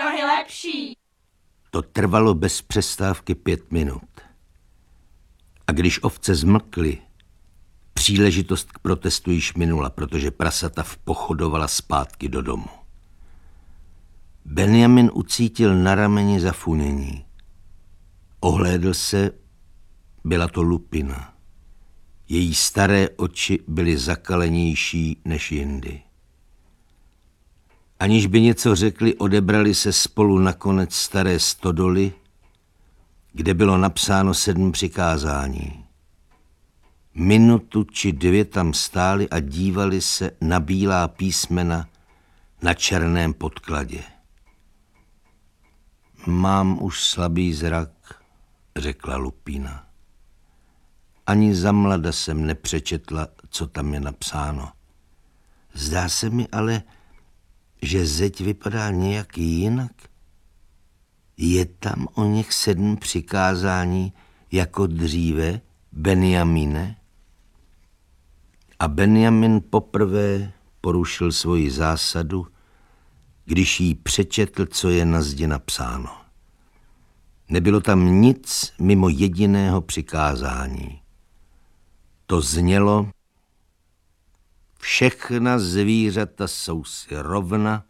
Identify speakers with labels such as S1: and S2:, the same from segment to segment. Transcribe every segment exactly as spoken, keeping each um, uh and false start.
S1: nohy lepší.
S2: To trvalo bez přestávky pět minut. A když ovce zmlkly, příležitost k protestu již minula, protože prasata vpochodovala zpátky do domu. Benjamin ucítil na rameni zafunění. Ohlédl se, byla to Lupina. Její staré oči byly zakalenější než jindy. Aniž by něco řekli, odebrali se spolu na konec staré stodoly, kde bylo napsáno sedm přikázání. Minutu či dvě tam stáli a dívali se na bílá písmena na černém podkladě. Mám už slabý zrak, řekla Lupina. Ani za mlada jsem nepřečetla, co tam je napsáno. Zdá se mi ale, že zeď vypadá nějak jinak. Je tam o něch sedm přikázání jako dříve, Benjamine? A Benjamin poprvé porušil svoji zásadu, když jí přečetl, co je na zdi napsáno. Nebylo tam nic mimo jediného přikázání. To znělo: všechna zvířata jsou si rovna,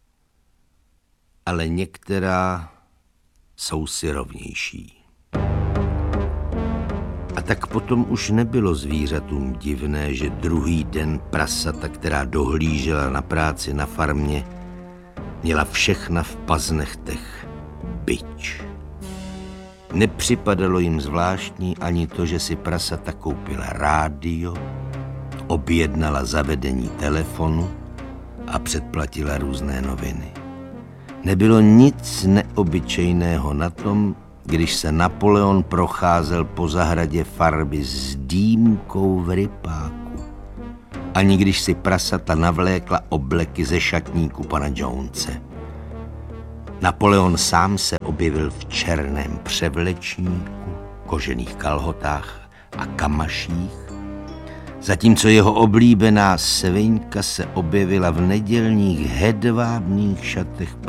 S2: ale některá jsou si rovnější. A tak potom už nebylo zvířatům divné, že druhý den prasata, která dohlížela na práci na farmě, měla všechna v paznechtech bič. Nepřipadalo jim zvláštní ani to, že si prasata koupila rádio, objednala zavedení telefonu a předplatila různé noviny. Nebylo nic neobyčejného na tom, když se Napoleon procházel po zahradě farby s dýmkou v rypáku. Ani když si prasata navlékla obleky ze šatníku pana Jonese. Napoleon sám se objevil v černém převlečníku, kožených kalhotách a kamaších, zatímco jeho oblíbená sviňka se objevila v nedělních hedvábných šatech